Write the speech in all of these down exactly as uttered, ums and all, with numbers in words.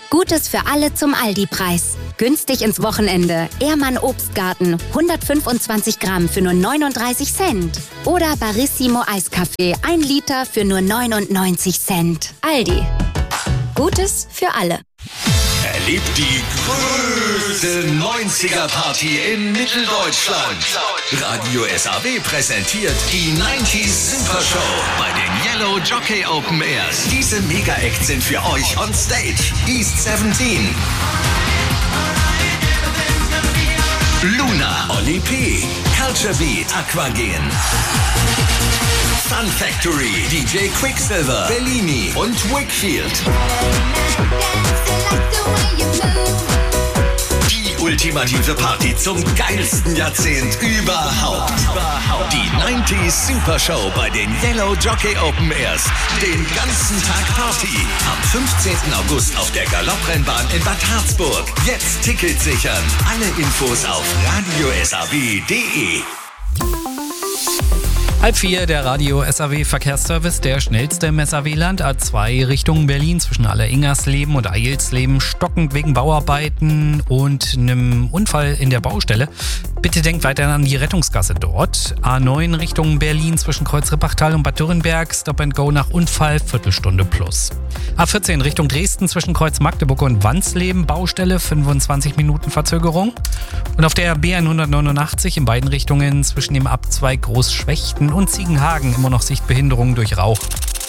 Gutes für alle zum Aldi-Preis. Günstig ins Wochenende. Ehrmann Obstgarten, hundertfünfundzwanzig Gramm für nur neununddreißig Cent. Oder Barissimo Eiskaffee, ein Liter für nur neunundneunzig Cent. Aldi. Gutes für alle. Erlebt die größte neunziger-Party in Mitteldeutschland. Radio S A W präsentiert die neunzig Super Show bei den Yellow Jockey Open Airs. Diese Mega-Acts sind für euch on stage. East siebzehn. Luna, Oli P., Culture Beat, Aquagen, Fun Factory, D J Quicksilver, Bellini und Wickfield. Die ultimative Party zum geilsten Jahrzehnt überhaupt. Die neunzig Super Show bei den Yellow Jockey Open Airs. Den ganzen Tag Party. Am fünfzehnten August auf der Galopprennbahn in Bad Harzburg. Jetzt Tickets sichern. Alle Infos auf radio s a w punkt d e. Halb vier, der Radio S A W Verkehrsservice, der schnellste im S A W-Land. A zwei Richtung Berlin zwischen Alleringersleben und Eilsleben, stockend wegen Bauarbeiten und einem Unfall in der Baustelle. Bitte denkt weiter an die Rettungsgasse dort. A neun Richtung Berlin zwischen Kreuzrippachtal und Bad Dürrenberg, Stop and Go nach Unfall, Viertelstunde plus. A vierzehn Richtung Dresden zwischen Kreuz Magdeburg und Wansleben, Baustelle, fünfundzwanzig Minuten Verzögerung. Und auf der B hundertneunundachtzig in beiden Richtungen zwischen dem Abzweig Großschwechten und Ziegenhagen immer noch Sichtbehinderung durch Rauch.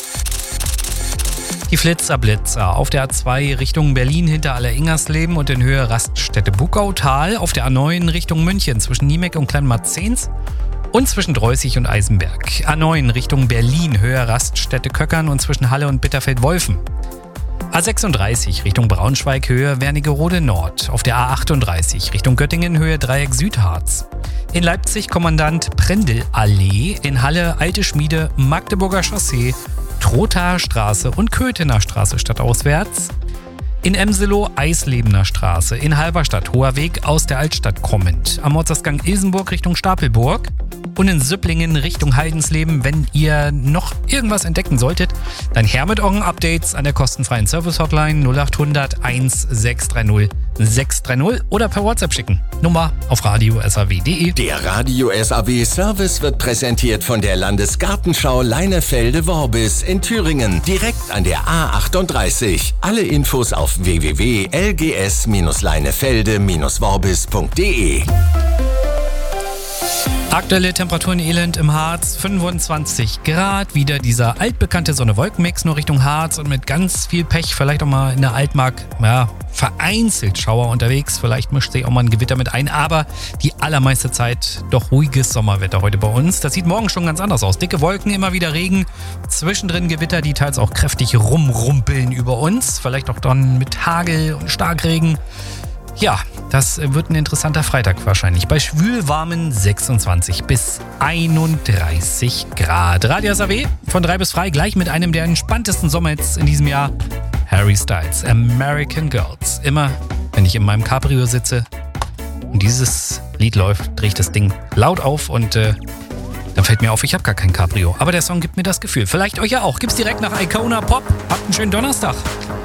Die Flitzerblitzer auf der A zwei Richtung Berlin hinter Alleringersleben und in Höhe Raststätte Buckautal, auf der A neun Richtung München zwischen Niemek und Kleinmarzens und zwischen Dreußig und Eisenberg. A neun Richtung Berlin, Höhe Raststätte Köckern und zwischen Halle und Bitterfeld-Wolfen. A sechsunddreißig Richtung Braunschweig, Höhe Wernigerode Nord. Auf der A achtunddreißig Richtung Göttingen, Höhe Dreieck Südharz. In Leipzig Kommandant Prendel-Allee, in Halle Alte Schmiede, Magdeburger Chaussee, Trothaer Straße und Köthener Straße stadtauswärts. In Emselow Eislebener Straße, in Halberstadt Hoher Weg aus der Altstadt kommend. Am Ortsausgang Ilsenburg Richtung Stapelburg. Und in Süpplingen Richtung Heidensleben, wenn ihr noch irgendwas entdecken solltet, dann her mit euren Updates an der kostenfreien Service-Hotline null acht hundert sechshundertsechzig sechshundertdreißig oder per WhatsApp schicken. Nummer auf radio s a w punkt d e. Der Radio S A W Service wird präsentiert von der Landesgartenschau Leinefelde-Worbis in Thüringen, direkt an der A achtunddreißig. Alle Infos auf w w w punkt l g s leinefelde worbis punkt d e. Aktuelle Temperaturen Elend im Harz, fünfundzwanzig Grad, wieder dieser altbekannte Sonne-Wolken-Mix nur Richtung Harz und mit ganz viel Pech, vielleicht auch mal in der Altmark, ja, vereinzelt Schauer unterwegs, vielleicht mischt sich auch mal ein Gewitter mit ein, aber die allermeiste Zeit doch ruhiges Sommerwetter heute bei uns. Das sieht morgen schon ganz anders aus. Dicke Wolken, immer wieder Regen, zwischendrin Gewitter, die teils auch kräftig rumrumpeln über uns, vielleicht auch dann mit Hagel und Starkregen. Ja, das wird ein interessanter Freitag wahrscheinlich. Bei schwülwarmen sechsundzwanzig bis einunddreißig Grad. Radio S A W von drei bis frei, gleich mit einem der entspanntesten Sommerhits in diesem Jahr. Harry Styles, American Girls. Immer, wenn ich in meinem Cabrio sitze und dieses Lied läuft, drehe ich das Ding laut auf und äh, dann fällt mir auf, ich habe gar kein Cabrio. Aber der Song gibt mir das Gefühl. Vielleicht euch ja auch. Gibt's direkt nach Icona Pop. Habt einen schönen Donnerstag.